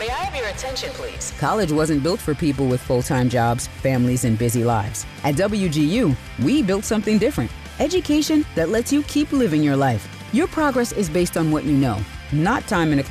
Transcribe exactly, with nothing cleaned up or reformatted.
May I have your attention, please? College wasn't built for people with full-time jobs, families, and busy lives. At W G U, we built something different. Education that lets you keep living your life. Your progress is based on what you know, not time in a